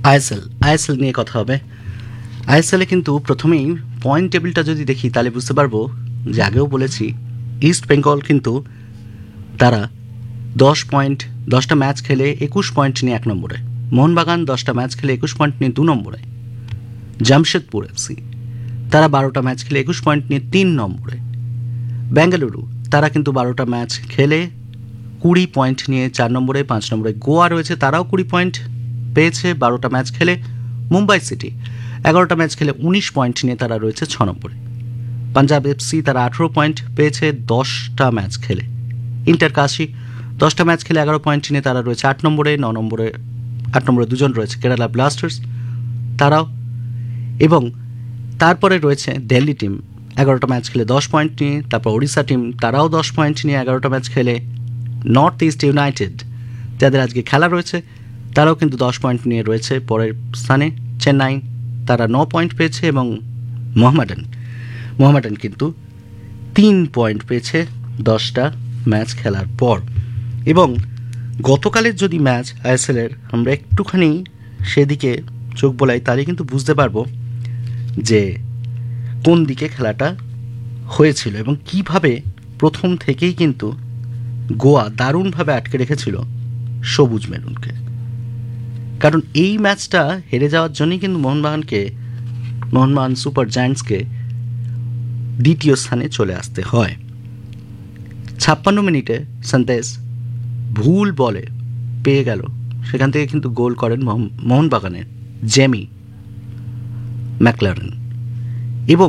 ISL নিয়ে কথা হবে। আইএসএলে কিন্তু প্রথমেই পয়েন্ট টেবিলটা যদি দেখি তাহলে বুঝতে পারবো যে আগেও বলেছি ইস্ট বেঙ্গল কিন্তু তারা 10টা ম্যাচ খেলে 21 পয়েন্ট নিয়ে 1 নম্বরে, মোহনবাগান 10টা ম্যাচ খেলে 21 পয়েন্ট নিয়ে 2 নম্বরে, জামশেদপুর এফসি তারা 12টা ম্যাচ খেলে 21 পয়েন্ট নিয়ে 3 নম্বরে, বেঙ্গালুরু তারা কিন্তু 12টা ম্যাচ খেলে 20 পয়েন্ট নিয়ে 4 নম্বরে 5 নম্বরে, গোয়া রয়েছে তারাও 20 পয়েন্ট পেয়েছে 12টা ম্যাচ খেলে, মুম্বাই সিটি 11টা ম্যাচ খেলে 19 পয়েন্ট নিয়ে তারা রয়েছে 6 নম্বরে, পাঞ্জাব এফসি তারা 18 পয়েন্ট পেয়েছে 10টা ম্যাচ খেলে, ইন্টার কাশি 10টা ম্যাচ খেলে 11 পয়েন্ট নিয়ে তারা রয়েছে 8 নম্বরে, 8 নম্বরে দুজন রয়েছে কেরালা ব্লাস্টার্স তারাও, এবং তারপরে রয়েছে দিল্লি টিম 11টা ম্যাচ খেলে 10 পয়েন্ট নিয়ে, তারপর ওড়িশা টিম তারাও 10 পয়েন্ট নিয়ে 11টা ম্যাচ খেলে, নর্থ ইস্ট ইউনাইটেড যাদের আজকে খেলা রয়েছে তারাও কিন্তু 10 পয়েন্ট নিয়ে রয়েছে পরের স্থানে, চেন্নাই তারা 9 পয়েন্ট পেয়েছে, এবং মোহামেডান কিন্তু 3 পয়েন্ট পেয়েছে 10টা ম্যাচ খেলার পর। এবং গতকালের যদি ম্যাচ আইএসএলের আমরা একটুখানি সেদিকে চোখ বোলাই তাহলে কিন্তু বুঝতে পারবো যে কোন দিকে খেলাটা হয়েছিল এবং কিভাবে প্রথম থেকেই কিন্তু গোয়া দারুণভাবে আটকে রেখেছিল সবুজ মেরুনকে। কারণ এই ম্যাচটা হেরে যাওয়ার জন্যই কিন্তু মোহনবাগান সুপার জায়ান্টসকে দ্বিতীয় স্থানে চলে আসতে হয়। 56 মিনিটে সন্দেশ ভুল বলে পেয়ে গেল, সেখান থেকে কিন্তু গোল করেন মোহনবাগানের জেমি ম্যাকলারেন, এবং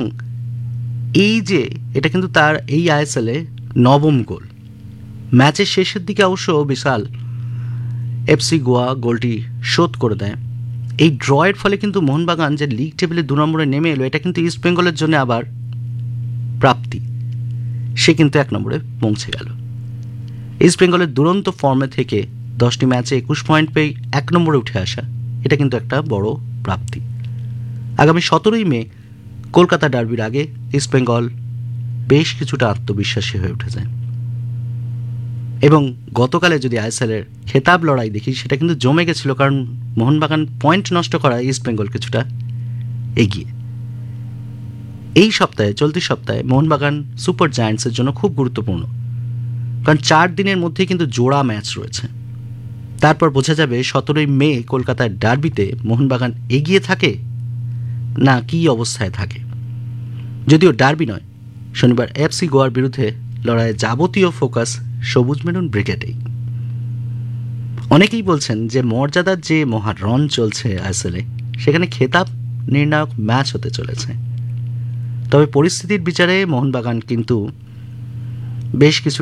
এটা কিন্তু তার এই আইএসএলে 9ম গোল। ম্যাচের শেষের দিকে অবশ্য বিশাল এফসি গোয়া গোলটি শোধ করে দেয়। এই ড্রয়ের ফলে কিন্তু মোহনবাগান যে লিগ টেবিলে 2 নম্বরে নেমে এলো, এটা কিন্তু ইস্ট বেঙ্গলের জন্য আবার প্রাপ্তি, সে কিন্তু 1 নম্বরে পৌঁছে গেল। ইস্ট বেঙ্গলের দুরন্ত ফর্মে থেকে 10টি ম্যাচে 21 পয়েন্ট পেয়ে 1 নম্বরে উঠে আসা, এটা কিন্তু একটা বড় প্রাপ্তি। আগামী 17ই মে কলকাতা ডার্বির আগে ইস্ট বেঙ্গল বেশ কিছুটা আত্মবিশ্বাসী হয়ে উঠে যায়, এবং গতকালে যদি আইএসএলের খেতাব লড়াই দেখি সেটা কিন্তু জমে গেছিল, কারণ মোহনবাগান পয়েন্ট নষ্ট করা ইস্ট বেঙ্গল কিছুটা এগিয়ে। এই সপ্তাহে চলতি সপ্তাহে মোহনবাগান সুপার জায়ান্টসের জন্য খুব গুরুত্বপূর্ণ, কারণ 4 দিনের মধ্যেই কিন্তু জোড়া ম্যাচ রয়েছে। তারপর বোঝা যাবে 17ই মে কলকাতার ডার্বিতে মোহনবাগান এগিয়ে থাকে না কী অবস্থায় থাকে। যদিও ডার্বি নয়, শনিবার এফসি গোয়ার বিরুদ্ধে লড়াইয়ে যাবতীয় ফোকাস সবুজ মেরুন ব্রিগেডেই। অনেকেই বলছেন যে মর্যাদার যে মহারণ চলছে আইএসএলে, সেখানে খেতাব নির্ণায়ক ম্যাচ হতে চলেছে। তবে পরিস্থিতির বিচারে মোহনবাগান কিন্তু বেশ কিছু